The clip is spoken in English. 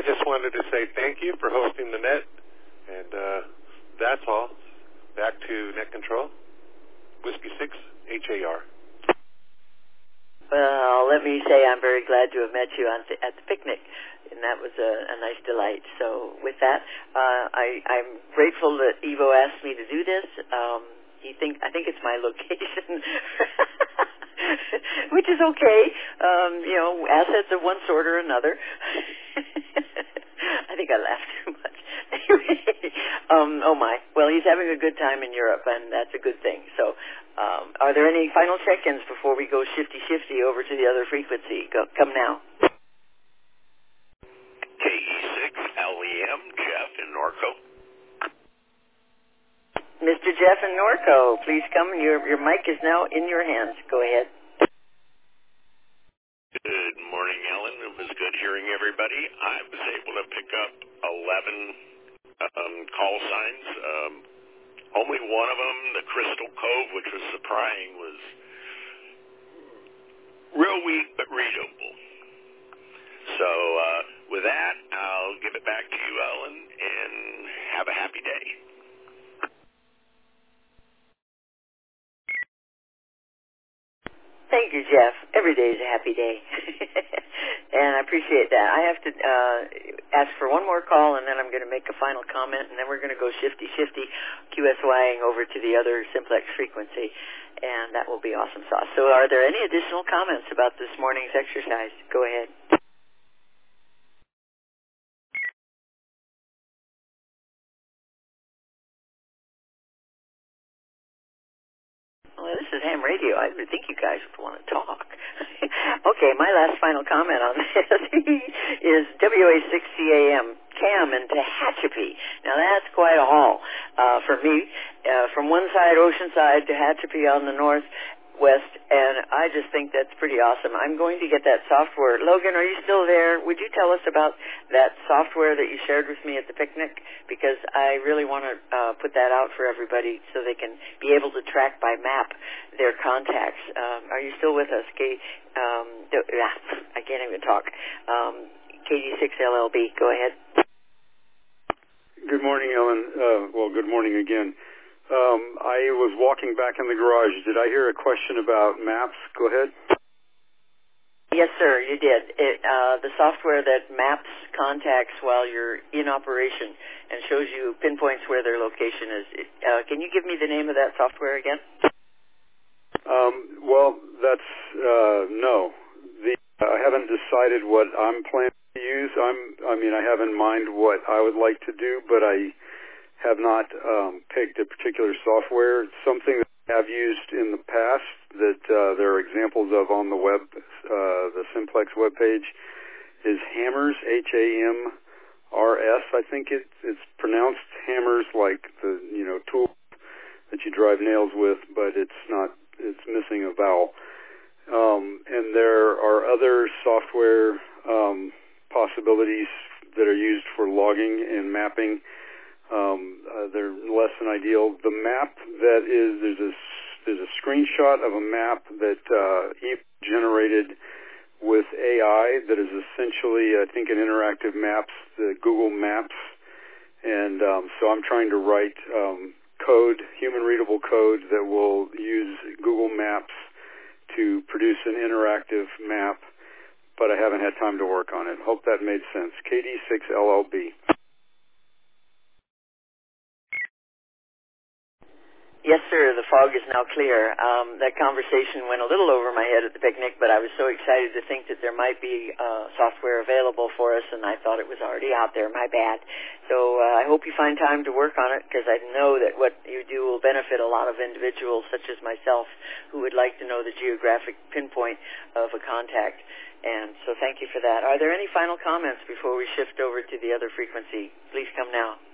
just wanted to say thank you for hosting the net, and that's all. Back to Net Control. Whiskey 6, HAR. Well, let me say I'm very glad to have met you at the picnic, and that was a nice delight. So with that, I'm grateful that Evo asked me to do this. I think it's my location, which is okay. Assets of one sort or another. I think I laughed too much. Anyway, oh my. Well, he's having a good time in Europe, and that's a good thing. So, are there any final check-ins before we go shifty over to the other frequency? Come now. KE6LEM, Jeff in Norco. Mr. Jeff in Norco, please come. Your mic is now in your hands. Go ahead. Good morning, Ellen. It was good hearing everybody. I was able to pick up 11 call signs. Only one of them, the Crystal Cove, which was surprising, was real weak but readable. So with that, I'll give it back to you, Ellen, and have a happy day. Thank you, Jeff. Every day is a happy day. And I appreciate that. I have to ask for one more call, and then I'm going to make a final comment, and then we're going to go shifty, QSYing over to the other simplex frequency, and that will be awesome sauce. So are there any additional comments about this morning's exercise? Go ahead. Well, this is ham radio. I would think you guys would want to talk. Okay, my last final comment on this is WA6CAM, Cam and Tehachapi. Now, that's quite a haul for me. From one side, Oceanside, to Tehachapi on the northwest, and I just think that's pretty awesome. I'm going to get that software. Logan, are you still there? Would you tell us about that software that you shared with me at the picnic? Because I really want to put that out for everybody so they can be able to track by map their contacts. Are you still with us? I can't even talk. KD6LLB, go ahead. Good morning, Ellen. Well, good morning again. I was walking back in the garage. Did I hear a question about maps? Go ahead. Yes, sir, you did. The software that maps contacts while you're in operation and shows you pinpoints where their location is. Can you give me the name of that software again? Well, that's no. I haven't decided what I'm planning to use. I have in mind what I would like to do, but I have not picked a particular software. It's something that I have used in the past that there are examples of on the web. The Simplex webpage is Hammers, HAMRS. I think it's pronounced Hammers, like the tool that you drive nails with, but it's not. It's missing a vowel. And there are other software possibilities that are used for logging and mapping. They're less than ideal. The map that is, there's a screenshot of a map that Eve generated with AI that is essentially, I think, an interactive maps, the Google Maps. And so I'm trying to write code, human-readable code that will use Google Maps to produce an interactive map, but I haven't had time to work on it. Hope that made sense. KD6LLB. Yes, sir. The fog is now clear. That conversation went a little over my head at the picnic, but I was so excited to think that there might be software available for us, and I thought it was already out there. My bad. So I hope you find time to work on it, because I know that what you do will benefit a lot of individuals, such as myself, who would like to know the geographic pinpoint of a contact. And so thank you for that. Are there any final comments before we shift over to the other frequency? Please come now.